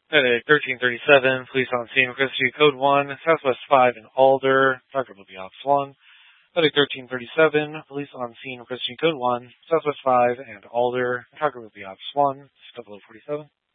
Medic 1337, police on scene, Crestview Code 1, Southwest 5 in Alder, target will be Ops 1. Medic 1337, police on scene, Crestview Code 1, Southwest 5 and Alder, target will be Ops 1, 0047.